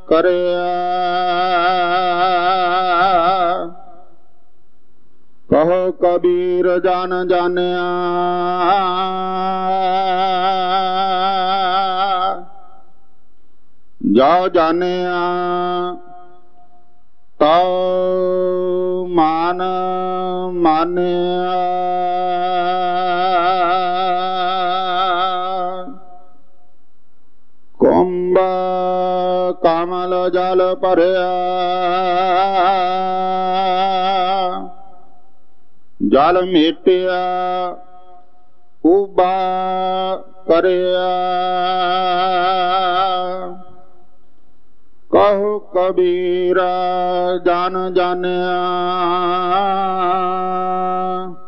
करिया। कहो कबीर जान जानिया, जाओ जानिया ताओ मान मानिया। कुंभ कमल जल भरिया, जल मिटिया उबा करिया। कहो कबीरा जान जानिया,